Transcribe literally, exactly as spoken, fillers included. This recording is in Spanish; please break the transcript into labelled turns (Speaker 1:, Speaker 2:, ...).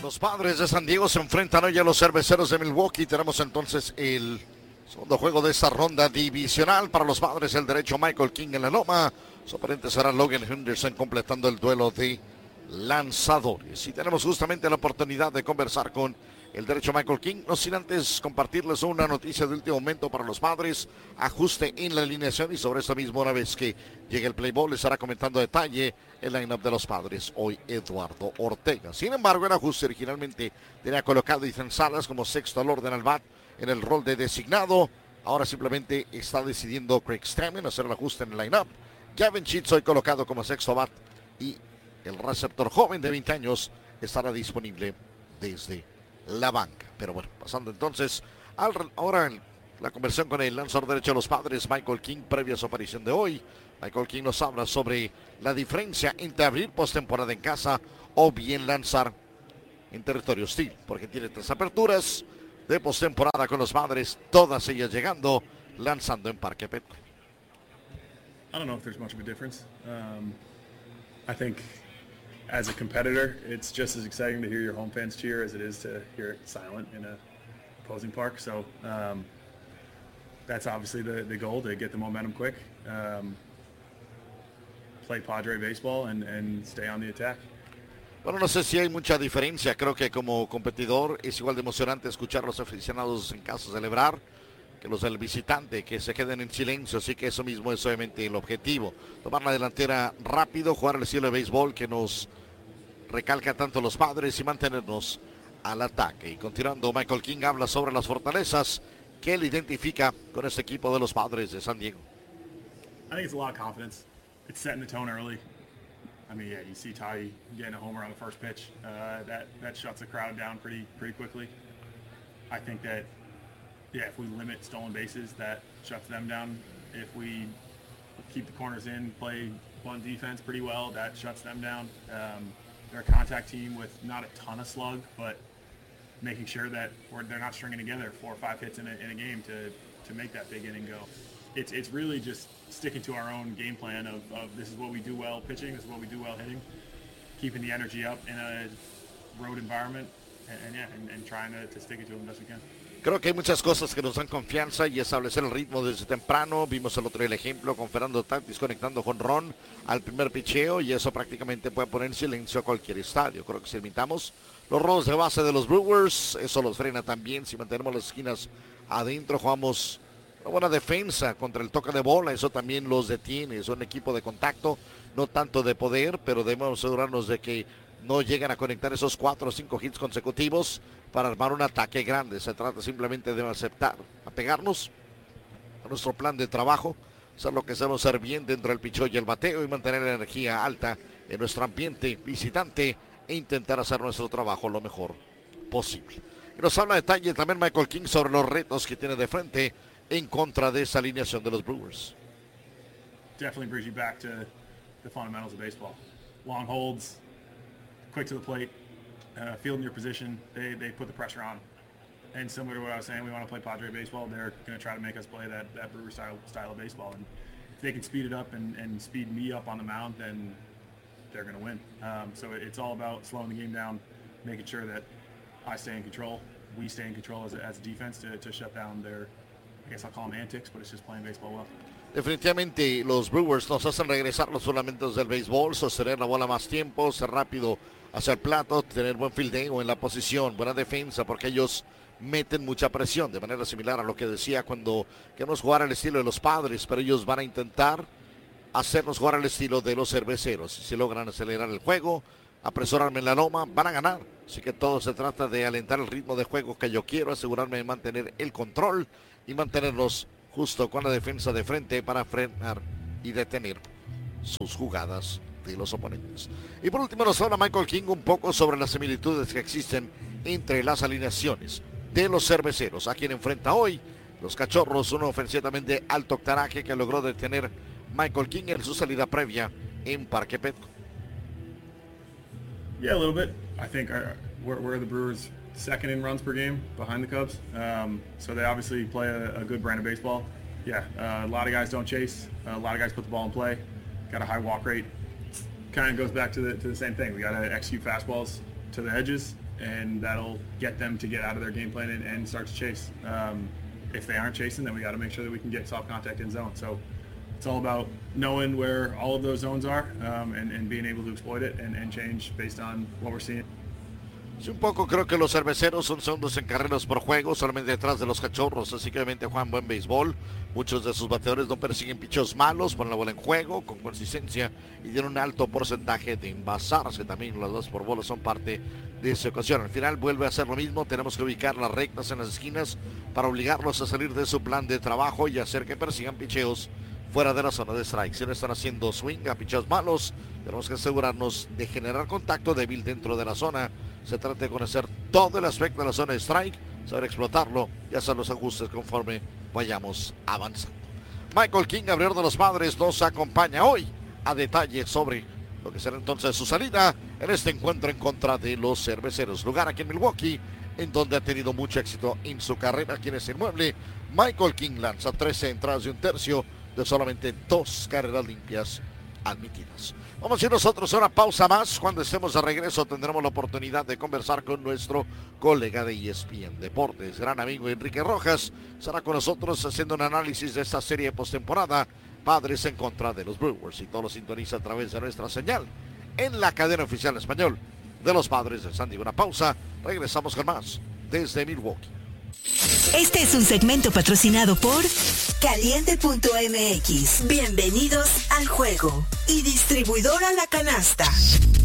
Speaker 1: Los Padres de San Diego se enfrentan hoy a los Cerveceros de Milwaukee. Tenemos entonces el segundo juego de esta ronda divisional. Para los Padres, el derecho Michael King en la loma. Su oponente será Logan Henderson completando el duelo de lanzadores. Y tenemos justamente la oportunidad de conversar con el derecho Michael King, no sin antes compartirles una noticia de último momento para los Padres. Ajuste en la alineación, y sobre esto mismo, una vez que llegue el play ball, les estará comentando detalle el line-up de los Padres. Hoy Eduardo Ortega. Sin embargo, el ajuste originalmente tenía colocado Ethan Salas como sexto al orden al bat en el rol de designado. Ahora simplemente está decidiendo Craig Stammen hacer el ajuste en el line-up. Gavin Sheets hoy colocado como sexto bat, y el receptor joven de veinte años estará disponible desde la banca. Pero bueno, pasando entonces al, ahora en la conversión con el lanzador derecho de los Padres, Michael King, previa a su aparición de hoy. Michael King nos habla sobre la diferencia entre abrir postemporada en casa o bien lanzar en territorio hostil, porque tiene tres aperturas de postemporada con los Padres, todas ellas llegando lanzando en Parque Petco.
Speaker 2: I don't know if there's much of a difference. Um, I think as a competitor, it's just as exciting to hear your home fans cheer as it is to hear it silent in a opposing park. So um, that's obviously the, the goal, to get the momentum quick, um, play Padre baseball, and, and stay on the attack.
Speaker 1: Bueno, no sé si hay mucha diferencia. Creo que como competidor es igual de emocionante escuchar a los aficionados en casa celebrar que los del visitante, que se queden en silencio. Así que eso mismo es obviamente el objetivo. Tomar la delantera rápido, jugar el estilo de béisbol que nos recalca tanto los Padres, y mantenernos al ataque. Y continuando, Michael King habla sobre las fortalezas que él identifica con este equipo de los Padres de San Diego.
Speaker 2: I think it's a lot of confidence. It's setting the tone early. I mean, yeah, you see Ty getting a homer on the first pitch. Uh, that that shuts the crowd down pretty pretty quickly. I think that, yeah, if we limit stolen bases, that shuts them down. If we keep the corners in, play one defense pretty well, that shuts them down. Um, they're a contact team with not a ton of slug, but making sure that we're, they're not stringing together four or five hits in a, in a game to, to make that big inning go. It's it's really just sticking to our own game plan of, of this is what we do well pitching, this is what we do well hitting, keeping the energy up in a road environment, and, and yeah, and, and trying to, to stick it to them best we can.
Speaker 1: Creo que hay muchas cosas que nos dan confianza y establecer el ritmo desde temprano. Vimos el otro día el ejemplo con Fernando Tatis conectando jonrón al primer picheo, y eso prácticamente puede poner en silencio a cualquier estadio. Creo que si limitamos los robos de base de los Brewers, eso los frena también. Si mantenemos las esquinas adentro, jugamos una buena defensa contra el toque de bola, eso también los detiene. Es un equipo de contacto, no tanto de poder, pero debemos asegurarnos de que no llegan a conectar esos cuatro o cinco hits consecutivos para armar un ataque grande. Se trata simplemente de aceptar, apegarnos a nuestro plan de trabajo, hacer lo que sabemos hacer bien dentro del picheo y el bateo, y mantener la energía alta en nuestro ambiente visitante, e intentar hacer nuestro trabajo lo mejor posible. Y nos habla detalle también Michael King sobre los retos que tiene de frente en contra de esa alineación de los Brewers.
Speaker 2: Definitely brings you back to the fundamentals of baseball. Long holds, quick to the plate, uh, fielding your position. They they put the pressure on. And similar to what I was saying, we want to play Padre baseball. They're going to try to make us play that, that Brewer style, style of baseball. And if they can speed it up and, and speed me up on the mound, then they're going to win. Um, so it's all about slowing the game down, making sure that I stay in control, we stay in control as a, as a defense to, to shut down their, I guess I'll call them antics, but it's just playing baseball well.
Speaker 1: Definitivamente los Brewers nos hacen regresar los fundamentos del béisbol, sostener la bola más tiempo, ser rápido hacia el plato, tener buen fildeo en la posición, buena defensa, porque ellos meten mucha presión, de manera similar a lo que decía cuando queremos jugar al estilo de los Padres, pero ellos van a intentar hacernos jugar al estilo de los Cerveceros. Si logran acelerar el juego, apresurarme en la loma, van a ganar. Así que todo se trata de alentar el ritmo de juego que yo quiero, asegurarme de mantener el control y mantenerlos justo con la defensa de frente para frenar y detener sus jugadas de los oponentes. Y por último nos habla Michael King un poco sobre las similitudes que existen entre las alineaciones de los Cerveceros, a quien enfrenta hoy los Cachorros, un ofensivamente alto octanaje que logró detener Michael King en su salida previa en Parque Petco.
Speaker 2: Yeah, a little bit. I think our, we're, we're the Brewers second in runs per game behind the Cubs. Um, so they obviously play a, a good brand of baseball. Yeah, uh, a lot of guys don't chase. Uh, a lot of guys put the ball in play. Got a high walk rate. Kind of goes back to the to the same thing. We got to execute fastballs to the edges and that'll get them to get out of their game plan and, and start to chase. Um, if they aren't chasing, then we got to make sure that we can get soft contact in zone. So it's all about knowing where all of those zones are um, and, and being able to exploit it and, and change based on what we're seeing.
Speaker 1: Sí, un poco creo que los cerveceros son segundos en carreras por juego, solamente detrás de los cachorros, así que obviamente juegan buen béisbol. Muchos de sus bateadores no persiguen pichos malos, ponen la bola en juego con consistencia y tienen un alto porcentaje de envasarse. También las dos por bola son parte de esa ocasión. Al final vuelve a hacer lo mismo, tenemos que ubicar las rectas en las esquinas para obligarlos a salir de su plan de trabajo y hacer que persigan picheos fuera de la zona de strike. Si no están haciendo swing a picheos malos, tenemos que asegurarnos de generar contacto débil dentro de la zona. Se trata de conocer todo el aspecto de la zona de strike, saber explotarlo y hacer los ajustes conforme vayamos avanzando. Michael King, abridor de los Padres, nos acompaña hoy a detalle sobre lo que será entonces su salida en este encuentro en contra de los Cerveceros. Lugar aquí en Milwaukee, en donde ha tenido mucho éxito en su carrera aquí en ese inmueble. Michael King lanza trece entradas de un tercio de solamente dos carreras limpias admitidas. Vamos a ir nosotros a una pausa más. Cuando estemos de regreso tendremos la oportunidad de conversar con nuestro colega de E S P N Deportes, gran amigo Enrique Rojas. Estará con nosotros haciendo un análisis de esta serie de postemporada, Padres en contra de los Brewers, y todo lo sintoniza a través de nuestra señal en la cadena oficial en español de los Padres de San Diego. Una pausa, regresamos con más desde Milwaukee.
Speaker 3: Este es un segmento patrocinado por Caliente punto M X. Bienvenidos al juego. Y Distribuidora La Canasta.